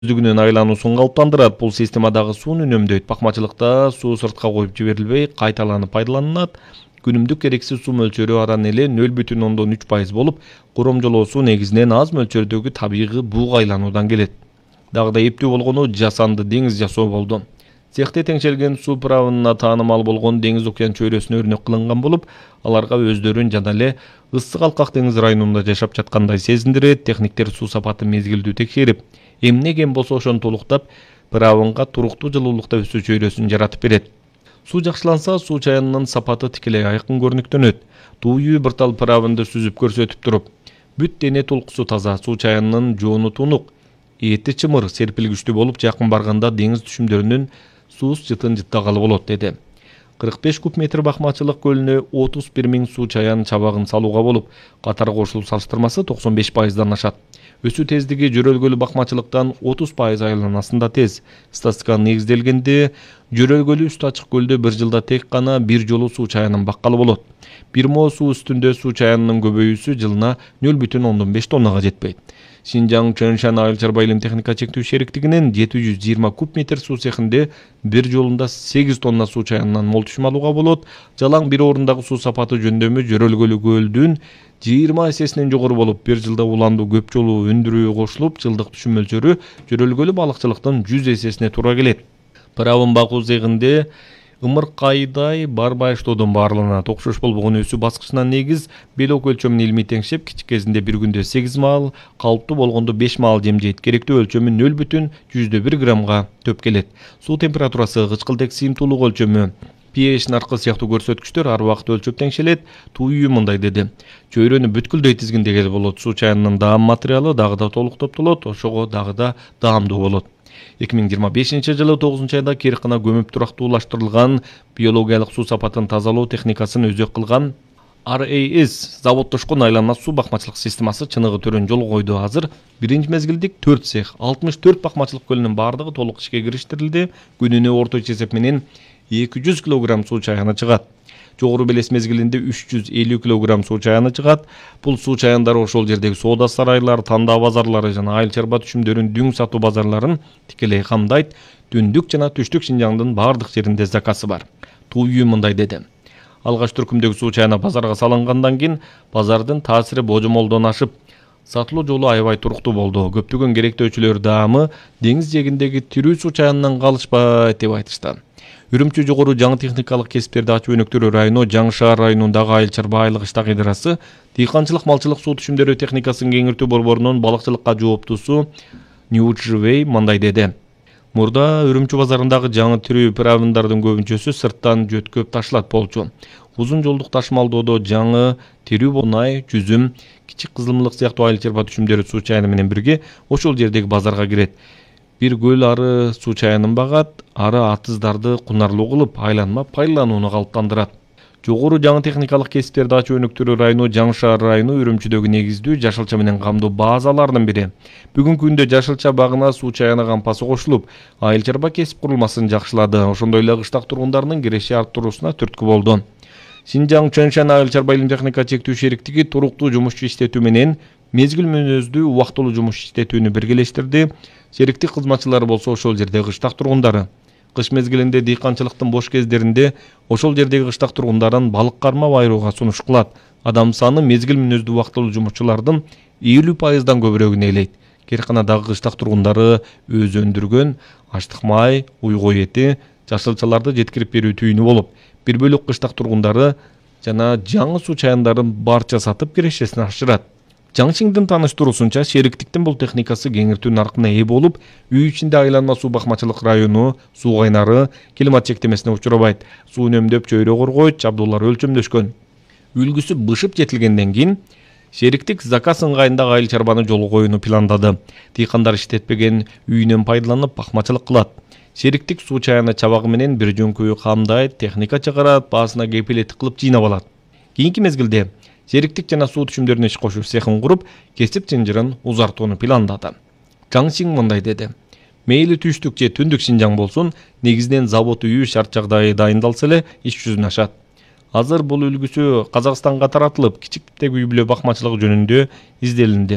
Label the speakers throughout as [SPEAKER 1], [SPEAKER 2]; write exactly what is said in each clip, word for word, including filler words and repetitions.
[SPEAKER 1] өздүгүнүн айлануусун калыптандырат. Бул системадагы сууну үнөмдөйт. Бакмачылыкта суу сыртка коюп жиберилбей, кайталанып пайдаланылат. Күнүмдүк керексиз суу мөлчөрү адан эле нөл бүтүн ондон үч пайыз болуп, коромжолоосу негизинен аз мөлчөрдөгү табигый буга айлануудан келет. Дагы да эптүү болгону жасанды деңиз жасоо болду. Цехте теңшелген суу правынына таанымал болгон Деңиз океан чөйрөсүнө өрнөк кылынган болуп, аларга өздөрүн жана эле ысык алкак деңиз районунда жашап жаткандай сезиндирет. Техниктер суу сапатын мезгилдүү текшерип, эмне кем болсо ошону толуктап, правынга туруктуу жылуулукта өсүү чөйрөсүн жаратып берет. Суу жакшыланса, суу чаянынын сапаты тикелей айкын көрүнүктөнөт. Тууюу бир тал правынды сүзүп көрсөтүп туруп, бүт дене толкусу таза, суу чаянынын жоону тунук, эти чымыр, серпилгичтүү болуп, жакын барганда деңиз түшүмдөрүнүн сууз жытын жыттагалы болот, деди. кырк беш куб метр Бакмачылык көлүнө отуз бир миң суу чаян чабагын салууга болуп, катар кошулуу салыштырмасы токсон беш пайыздан ашат. Өсүү тездиги Жөрөлгөлү Бакмачылыктан отуз пайыз айланасында тез. Статистикага негизделгенде, Жөрөлгөлү үстү ачык көлдө бир жылда тек гана бир жолу суу чаянын баккалы болот. Бир мо суу үстүндө суу чаянынын көбөйүүсү жылына нөл бүтүн ондон беш тоннага жетпейт. Шинжаң Чөншан айыл чарба илим техника чектүү шериктигинин жети жүз жыйырма куб метр суу цехинде бир жолунда сегиз тонна суу чаянынан мол түшүм алууга болот. Жалаң бир орундагы суу сапаты жөндөмү Жөрөлгөлү көлдүн жыйырма эсесинен жогору болуп, бир жылда уланду көп жолу өндүрүү кошулуп, жылдык түшүм мөлчөрү Жөрөлгөлү балыкчылыктын жүз эсесине туура келет. Правын багуу цехинде ымыркайдай бар байыштоодон баарланат. Окшош болбогон өсүү баскычынан негиз белок өлчөмүн илмий теңшеп, кичик кезинде бир күндө сегиз маал, калыптуу болгондо беш маал жемжейт. Керектүү өлчөмү нөл бүтүн жүздө бир граммга төп келет. Суу температурасы, кычкылтек сыйымдуулук өлчөмү, pH наркы сыяктуу көрсөткүчтөр ар убакыт өлчөп теңшелет. Тууюу мындай деди. Чөйрөнү бүткүлдөй тизгиндегеле болот. Суу чаянынын даам материалы дагы да толук топтолот, ошого дагы да даамдуу болот. эки миң жыйырма бешинчи жылы тогузунчу айда Керкына көмүп турактуулаштырылган биологиялык суу сапатын тазалоо техникасын өзөк кылган ар эй эс заводдошкон айлана суу бакмачылык системасы чыныгы төрөн жолго койду. Азыр биринчи мезгилдик төрт цех, алтымыш төрт Бакмачылык көлүнүн баардыгы толук ишке кириштирилди. Күнүнө орточо эсеп менен эки жүз килограмм суу чаяны чыгат. Жогору белес мезгилинде үч жүз элүү килограмм суу чаяны чыгат. Бул суу чаяндары ошол жердеги соода сарайлар, тандаа базарлары жана айыл чарба түшүмдөрүн дүң сатуу базарларын тикелей камдайт. Түндүк жана түштүк Шинжаңдын баардык жеринде заказы бар. Тууюу мындай деди. Алгач түркүмдөгү суу чаяна базарга салынгандан кийин базардын таасири божомолдон ашып, сатылуу жолу аябай туруктуу болду. Көптөгөн керектөөчүлөр даамы деңиз жээгиндеги тирүү суу чаянынан калышпайт деп айтышты. Үрүмчү жогору жаңы техникалык кесиптерди ачуу өнөктөрү району Жаңы шаар районундагы айыл чарба айылык иштак идарасы дыйканчылык малчылык суу түшүмдөрү техникасын кеңиртүү борборунун балыкчылыкка жооптусу Ньюджвей мындай деди. Мурда Үрүмчү базарындагы жаңы тирүү правындардын көбүнчөсү сырттан жөткөп ташылат болчу. Узун жолдук ташымалдоодо жаңы тирүү бунай, жүзүм, кичик кызылмылык сыяктуу айыл чарба түшүмдөрү суу чаяны менен бирге ошол жердеги базарга кирет. Бир көл ары суу чаянын багат, ары атыздарды кунарлуу кылып, айланма пайдаланууну калыптандырат. Жогору жаңы техникалык кесиптерди ачуу өнөктөрү району Жаңы шаар району Үрүмчүдөгү негиздүү жашылча менен камдуу базалардын бири. Бүгүнкү күндө жашылча багына суу чаяны кампасы кошулуп, айыл чарба кесип курулмасын жакшылады. Ошондой эле кыштак тургундарынын киреши арттыруусуна түрткү болду. Шинжаң Чөншан айыл чарба илим техника чектүү шериктиги туруктуу жумуш иштетүү менен мезгил мүнөздүү убактылуу жумуш иштетүүнү биргелештирди. Шериктик кызматчылары болсо ошол жердеги кыштак тургундары. Кыш мезгилинде дыйканчылыктын бош кездеринде ошол жердеги кыштак тургундарын балык кармап айырууга сунуш кылат. Адам саны мезгил мүнөздүү убактылуу жумушчулардын элүү пайыздан көбүрөгүн ээлейт. Керканадагы кыштак тургундары өз өндүргөн аштык май, уйгой эти, жашылчаларды жеткирип берүү түйүнү болуп, бир бөлүк кыштак тургундары жана жаңы суу чаяндарын барча сатып кирешесин ашырат. Жаңшиңдин тааныштыруусунча, шериктиктин бул техникасы кеңиртүү наркына ээ болуп, үй ичинде айланма суу Бакмачылык району суу кайнары климат чектемесине учурабайт. Суу үнөмдөп чөйрө коргойт, жабдуулар өлчөмдөшкөн. Үлгүсү бышып жетилгенден кийин шериктик заказ ыңгайындагы айыл чарбаны жолго коюуну пландады. Дыйкандар иштетпеген үйүнөн пайдаланып бакмачылык кылат. Шериктик суу чаяны чабагы менен бир жөңкөйү камдайт, техника чыгарат, баасына кепилеттик кылып жыйнап алат. Кийинки мезгилде шериктик жана суу түшүмдөрүнүн иш кошуу цехин куруп, кесип чынжырын узартууну пландады. Жаңшиң мындай деди. Мейли түштүк же түндүк Шинжаң болсун, негизинен завод үйү шарт жагдайы дайындалса эле иш жүзүнө ашат. Азыр бул үлгүсү Казакстанга таратылып, кичик типтеги үй бүлө бакмачылыгы жөнүндө изделинди.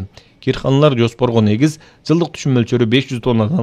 [SPEAKER 1] кирканалар жоспорго негиз жылдык түшүм мөлчөрү беш жүз тоннадан